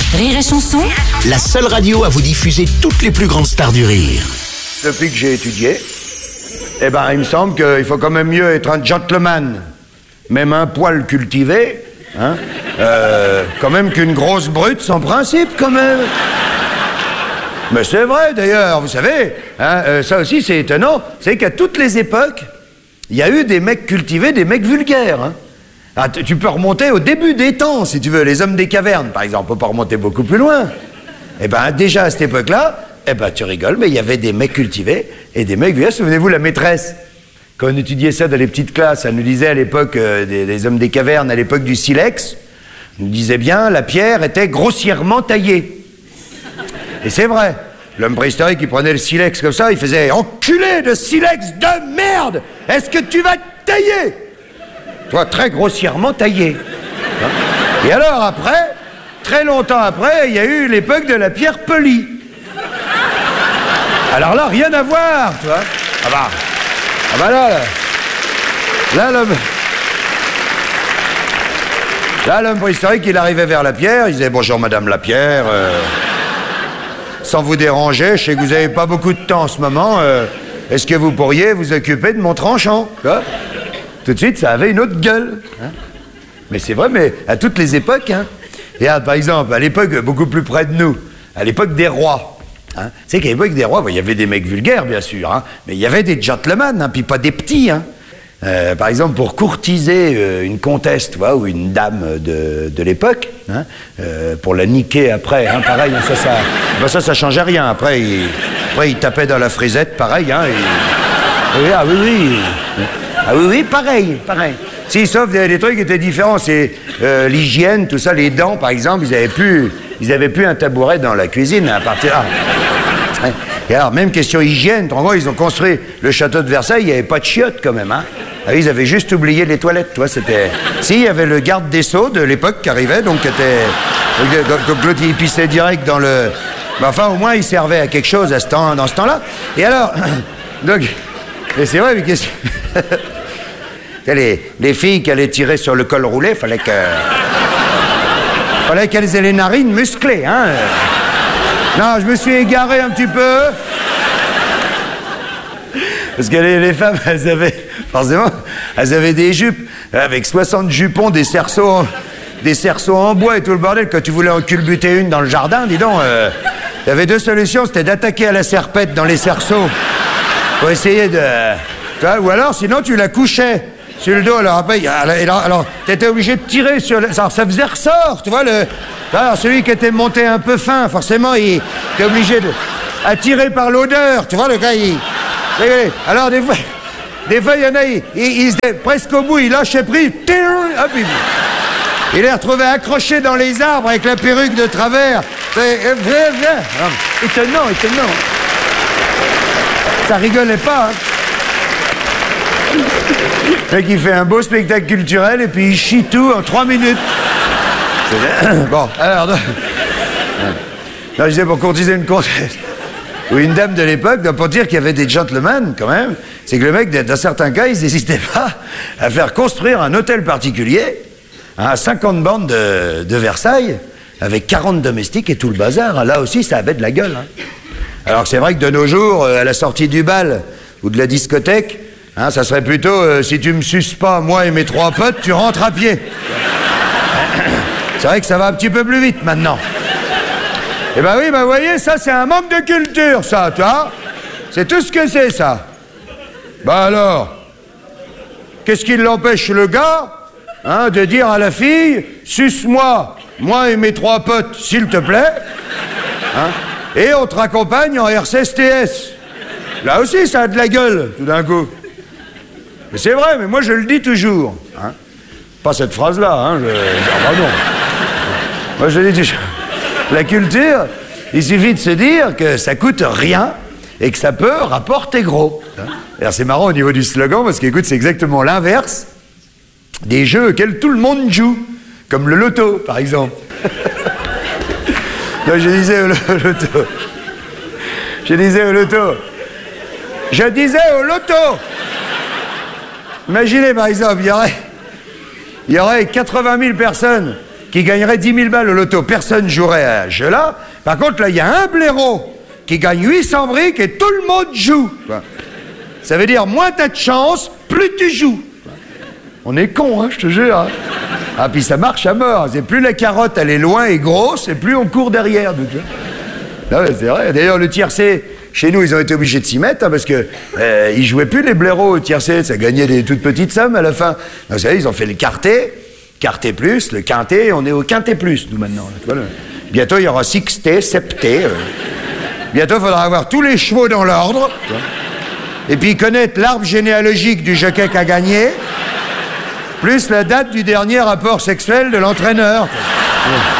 Rire et Chanson, La seule radio à vous diffuser toutes les plus grandes stars du rire. Depuis que j'ai étudié, il me semble qu'il faut quand même mieux être un gentleman, même un poil cultivé, quand même qu'une grosse brute sans principe, quand même. Mais c'est vrai, d'ailleurs, vous savez, ça aussi c'est étonnant, c'est qu'à toutes les époques, il y a eu des mecs cultivés, des mecs vulgaires. Tu peux remonter au début des temps, si tu veux, les hommes des cavernes, par exemple, on peut pas remonter beaucoup plus loin. Déjà à cette époque-là, tu rigoles, mais il y avait des mecs cultivés et des mecs vulgaires. Souvenez-vous, la maîtresse, quand on étudiait ça dans les petites classes, elle nous disait à l'époque des hommes des cavernes, à l'époque du silex, elle nous disait bien, la pierre était grossièrement taillée. Et c'est vrai, l'homme préhistorique, il prenait le silex comme ça, il faisait « Enculé de silex de merde! Est-ce que tu vas te tailler ?» Toi, très grossièrement taillé. Et alors après, très longtemps après, il y a eu l'époque de la pierre polie. Alors là, rien à voir, tu vois. Là, l'homme préhistorique, il arrivait vers la pierre, il disait « Bonjour, madame la pierre, sans vous déranger, je sais que vous n'avez pas beaucoup de temps en ce moment, est-ce que vous pourriez vous occuper de mon tranchant ?» Tout de suite, ça avait une autre gueule. Mais c'est vrai, mais à toutes les époques. Regarde, par exemple, à l'époque beaucoup plus près de nous, à l'époque des rois. Tu sais qu'à l'époque des rois, il y avait des mecs vulgaires, bien sûr, mais il y avait des gentlemen, puis pas des petits. Par exemple, pour courtiser une comtesse, tu vois, ou une dame de l'époque, pour la niquer après, pareil, ça changeait rien. Après, il tapait dans la frisette, pareil, oui, pareil. Si, sauf des trucs qui étaient différents, c'est l'hygiène, tout ça, les dents, par exemple, ils avaient plus un tabouret dans la cuisine à partir là. Et alors, même question hygiène, en gros, ils ont construit le château de Versailles, il n'y avait pas de chiottes quand même, Ils avaient juste oublié les toilettes, toi, c'était... Si, il y avait le garde des Sceaux de l'époque qui arrivait, donc l'autre, il pissait direct dans le... Enfin, au moins, il servait à quelque chose dans ce temps-là. Et alors, donc... Et c'est vrai, mais qu'est-ce que... les filles qui allaient tirer sur le col roulé, fallait qu'elles aient les narines musclées, Non, je me suis égaré un petit peu. Parce que les femmes, elles avaient des jupes avec 60 jupons, des cerceaux en bois et tout le bordel. Quand tu voulais en culbuter une dans le jardin, dis donc, il y avait deux solutions, c'était d'attaquer à la serpette dans les cerceaux pour essayer de... Tu vois, ou alors, sinon, tu la couchais sur le dos. Alors, après, alors t'étais obligé de tirer sur le... Ça faisait ressort, tu vois, alors, celui qui était monté un peu fin, forcément, il était obligé à tirer par l'odeur, tu vois, le gars, alors, des fois, il y en a, il se presque au bout, il lâchait prise, hop, il est retrouvé accroché dans les arbres avec la perruque de travers. Étonnant. Ça rigolait pas, Le mec, il fait un beau spectacle culturel et puis il chie tout en 3 minutes. Bon, alors... Non, je disais pour courtiser une comtesse ou une dame de l'époque, pour dire qu'il y avait des gentlemen, quand même, c'est que le mec, dans certains cas, ils n'hésitaient pas à faire construire un hôtel particulier à 50 bornes de Versailles, avec 40 domestiques et tout le bazar. Là aussi, ça avait de la gueule. Alors que c'est vrai que de nos jours, à la sortie du bal ou de la discothèque, ça serait plutôt si tu me suces pas, moi et mes 3 potes, tu rentres à pied. C'est vrai que ça va un petit peu plus vite maintenant. Eh ben oui, vous voyez, ça c'est un manque de culture, ça, tu vois. C'est tout ce que c'est, ça. Alors, qu'est-ce qui l'empêche, le gars, de dire à la fille, suce-moi, moi et mes 3 potes, s'il te plaît, et on te raccompagne en RCSTS. Là aussi, ça a de la gueule, tout d'un coup. Mais c'est vrai, mais moi je le dis toujours. Pas cette phrase-là, non. Moi je le dis toujours. La culture, il suffit de se dire que ça coûte rien et que ça peut rapporter gros. Alors c'est marrant au niveau du slogan, parce qu'écoute, c'est exactement l'inverse des jeux auxquels tout le monde joue, comme le loto, par exemple. Non, je disais au loto. Imaginez, par exemple, il y aurait 80 000 personnes qui gagnerait 10 000 balles au loto. Personne jouerait à ce jeu-là. Par contre, là, il y a un blaireau qui gagne 800 briques et tout le monde joue. Ça veut dire, moins t'as de chance, plus tu joues. On est cons, hein, je te jure. Hein. Ah, puis ça marche à mort. C'est plus la carotte, elle est loin et grosse, et plus on court derrière. Non, mais c'est vrai. D'ailleurs, le tiercé, chez nous, ils ont été obligés de s'y mettre, hein, parce que ils jouaient plus les blaireaux au tiercé. Ça gagnait des toutes petites sommes à la fin. Donc, vous savez, ils ont fait le quarté plus, le quinté. On est au quinté plus, nous, maintenant. Là, tu vois, bientôt, il y aura sixté, septé. Bientôt, il faudra avoir tous les chevaux dans l'ordre. Et puis connaître l'arbre généalogique du jockey qui a gagné, plus la date du dernier rapport sexuel de l'entraîneur.